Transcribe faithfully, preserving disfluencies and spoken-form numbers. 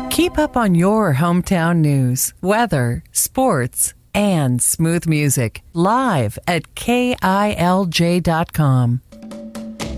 Keep up on your hometown news, weather, sports, and smooth music live at K I L J dot com.